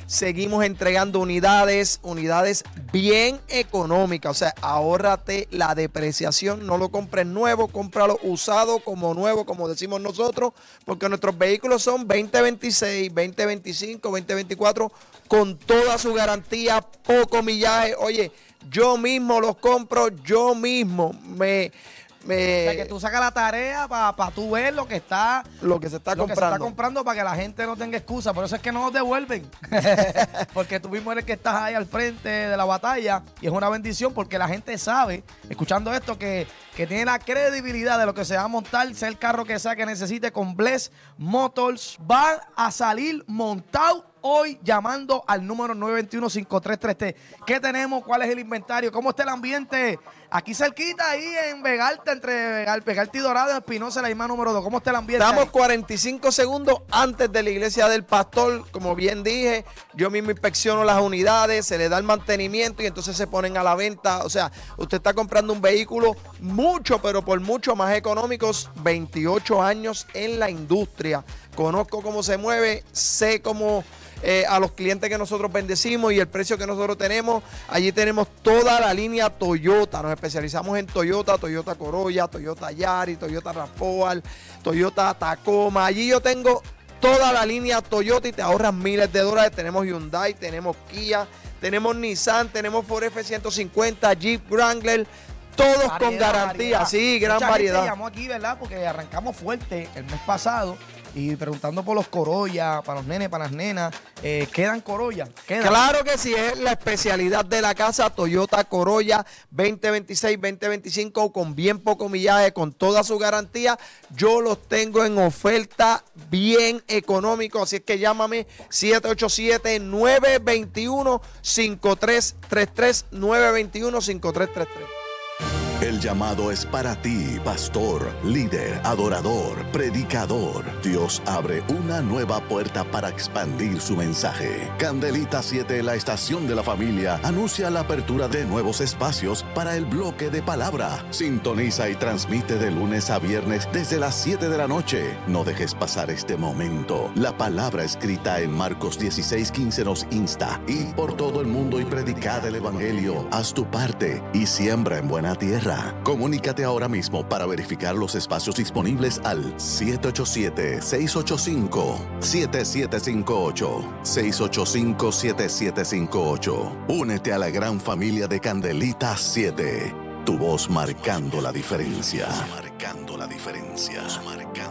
seguimos entregando unidades bien económicas. O sea, ahórrate la depreciación, no lo compres nuevo, cómpralo usado como nuevo, como decimos nosotros, porque nuestros vehículos son 2026, 2025, 2024, con toda su garantía, poco millaje. Oye, yo mismo los compro, yo mismo O sea, que tú sacas la tarea para tú ver lo que se está comprando para que la gente no tenga excusa. Por eso es que no nos devuelven. Porque tú mismo eres el que estás ahí al frente de la batalla y es una bendición porque la gente sabe, escuchando esto, que tiene la credibilidad de lo que se va a montar, sea el carro que sea que necesite con Bless Motors. Van a salir montados hoy llamando al número 921-5333. ¿Qué tenemos? ¿Cuál es el inventario? ¿Cómo está el ambiente? Aquí cerquita, ahí en Vega Alta, entre Vega Alta y Dorado, en Espinosa, la misma número 2. ¿Cómo está el ambiente? Estamos ahí? 45 segundos antes de la iglesia del pastor. Como bien dije, yo mismo inspecciono las unidades, se le da el mantenimiento y entonces se ponen a la venta. O sea, usted está comprando un vehículo mucho, pero por mucho más económicos. 28 años en la industria. Conozco cómo se mueve, sé cómo... a los clientes que nosotros bendecimos y el precio que nosotros tenemos. Allí tenemos toda la línea Toyota. Nos especializamos en Toyota, Toyota Corolla, Toyota Yaris, Toyota RAV4, Toyota Tacoma. Allí yo tengo toda la línea Toyota y te ahorras miles de dólares. Tenemos Hyundai, tenemos Kia, tenemos Nissan, tenemos Ford F-150, Jeep Wrangler. Todos con garantía, sí, gran variedad. Mucha gente llamó aquí, ¿verdad? Porque arrancamos fuerte el mes pasado y preguntando por los Corolla, para los nenes, para las nenas. ¿Quedan Corolla? Claro que sí, es la especialidad de la casa. Toyota Corolla 2026, 2025 con bien poco millaje, con toda su garantía. Yo los tengo en oferta bien económico, así es que llámame 787-921-5333, 921-5333. El llamado es para ti, pastor, líder, adorador, predicador. Dios abre una nueva puerta para expandir su mensaje. Candelita 7, la estación de la familia, anuncia la apertura de nuevos espacios para el bloque de palabra. Sintoniza y transmite de lunes a viernes desde las 7 de la noche. No dejes pasar este momento. La palabra escrita en Marcos 16:15 nos insta: id por todo el mundo y predicad el evangelio. Haz tu parte y siembra en buena tierra. Comunícate ahora mismo para verificar los espacios disponibles al 787-685-7758. 685-7758. Únete a la gran familia de Candelita 7. Tu voz marcando la diferencia. Marcando la diferencia.